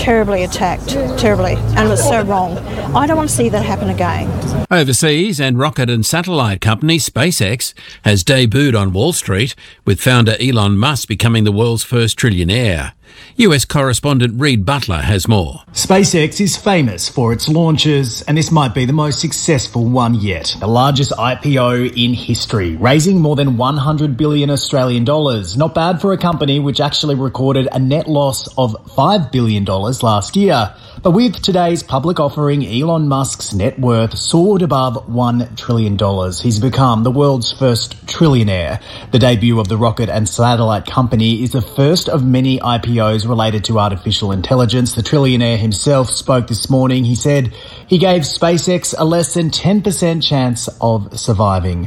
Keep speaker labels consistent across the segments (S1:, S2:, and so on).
S1: terribly attacked, terribly, and it was so wrong. I don't want to see that happen again.
S2: Overseas, and rocket and satellite company SpaceX has debuted on Wall Street, with founder Elon Musk becoming the world's first trillionaire. US correspondent Reid Butler has more.
S3: SpaceX is famous for its launches, and this might be the most successful one yet. The largest IPO in history, raising more than 100 billion Australian dollars. Not bad for a company which actually recorded a net loss of $5 billion last year. But with today's public offering, Elon Musk's net worth soared above $1 trillion. He's become the world's first trillionaire. The debut of the rocket and satellite company is the first of many IPOs related to artificial intelligence. The trillionaire himself spoke this morning. He said he gave SpaceX a less than 10% chance of surviving.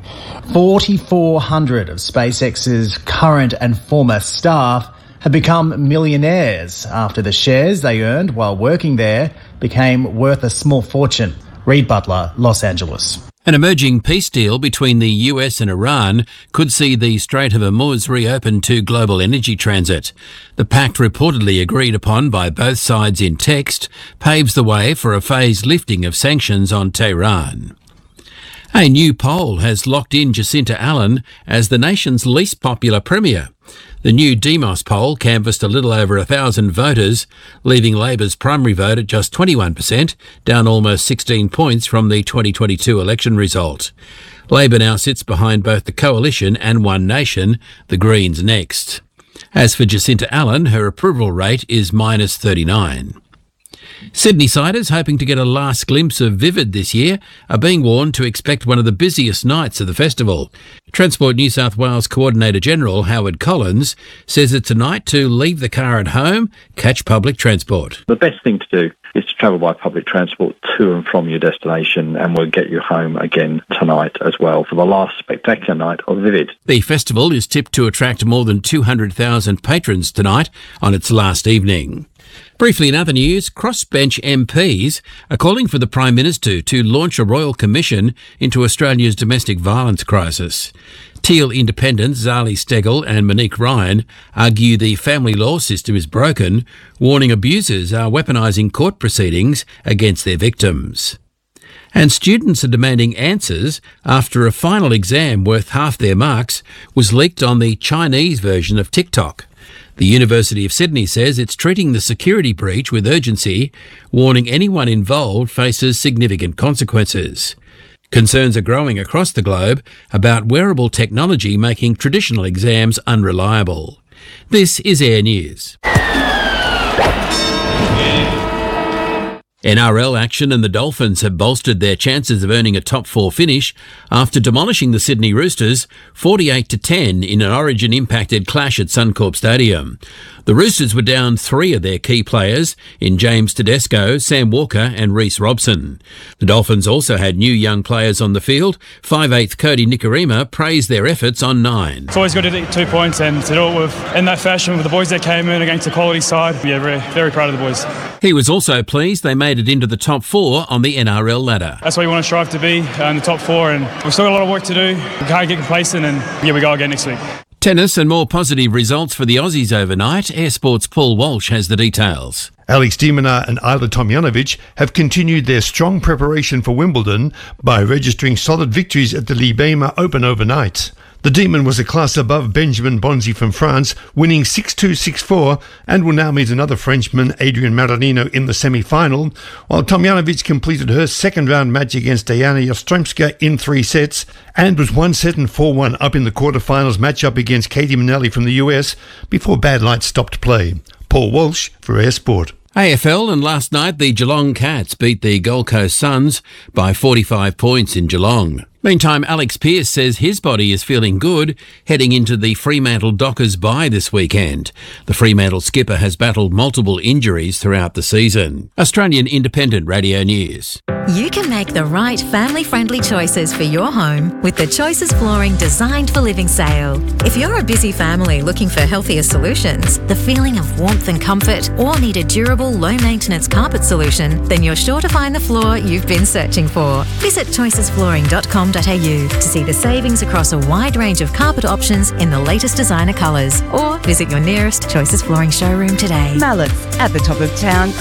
S3: 4,400 of SpaceX's current and former staff have become millionaires after the shares they earned while working there became worth a small fortune. Reid Butler, Los Angeles.
S2: An emerging peace deal between the US and Iran could see the Strait of Hormuz reopened to global energy transit. The pact, reportedly agreed upon by both sides in text, paves the way for a phased lifting of sanctions on Tehran. A new poll has locked in Jacinta Allen as the nation's least popular premier. The new Demos poll canvassed a little over 1,000 voters, leaving Labor's primary vote at just 21%, down almost 16 points from the 2022 election result. Labor now sits behind both the Coalition and One Nation, the Greens next. As for Jacinta Allen, her approval rate is minus 39. Sydney-siders hoping to get a last glimpse of Vivid this year are being warned to expect one of the busiest nights of the festival. Transport New South Wales Coordinator General Howard Collins says it's a night to leave the car at home, catch public transport.
S4: The best thing to do is to travel by public transport to and from your destination, and we'll get you home again tonight as well for the last spectacular night of Vivid.
S2: The festival is tipped to attract more than 200,000 patrons tonight on its last evening. Briefly in other news, crossbench MPs are calling for the Prime Minister to launch a royal commission into Australia's domestic violence crisis. Teal independents Zali Steggall and Monique Ryan argue the family law system is broken, warning abusers are weaponising court proceedings against their victims. And students are demanding answers after a final exam worth half their marks was leaked on the Chinese version of TikTok. The University of Sydney says it's treating the security breach with urgency, warning anyone involved faces significant consequences. Concerns are growing across the globe about wearable technology making traditional exams unreliable. This is Air News. NRL action, and the Dolphins have bolstered their chances of earning a top four finish after demolishing the Sydney Roosters 48-10 in an Origin-impacted clash at Suncorp Stadium. The Roosters were down three of their key players in James Tedesco, Sam Walker and Reece Robson. The Dolphins also had new young players on the field. 5'8" Cody Nikorima praised their efforts on 9.
S5: It's always good to get 2 points and to do it in that fashion with the boys that came in against the quality side. Yeah, very, very proud of the boys.
S2: He was also pleased they made it into the top four on the NRL ladder.
S5: That's what we want to strive to be in the top four, and we've still got a lot of work to do. We can't get complacent, and here we go again next week.
S2: Tennis and more positive results for the Aussies overnight. Air Sport's Paul Walsh has the details.
S6: Alex de Minaur and Ajla Tomljanovic have continued their strong preparation for Wimbledon by registering solid victories at the Libema Open overnight. The Demon was a class above Benjamin Bonzi from France, winning 6-2, 6-4, and will now meet another Frenchman, Adrian Maranino, in the semi-final, while Tomljanovic completed her second-round match against Diana Yastremska in 3 sets and was 1-4-1 up in the quarterfinals matchup against Katie Manelli from the US before bad light stopped play. Paul Walsh for Air Sport.
S2: AFL, and last night the Geelong Cats beat the Gold Coast Suns by 45 points in Geelong. Meantime, Alex Pearce says his body is feeling good heading into the Fremantle Dockers bye this weekend. The Fremantle skipper has battled multiple injuries throughout the season. Australian Independent Radio News.
S7: You can make the right family-friendly choices for your home with the Choices Flooring Designed for Living sale. If you're a busy family looking for healthier solutions, the feeling of warmth and comfort, or need a durable, low-maintenance carpet solution, then you're sure to find the floor you've been searching for. Visit choicesflooring.com.au to see the savings across a wide range of carpet options in the latest designer colours, or visit your nearest Choices Flooring showroom today.
S8: Mallett's at the top of town.